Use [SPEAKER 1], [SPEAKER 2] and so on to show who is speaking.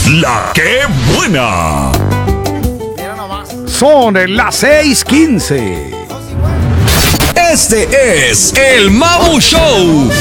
[SPEAKER 1] La que buena.
[SPEAKER 2] Son las 6:15.
[SPEAKER 1] Este es el Mamu Show.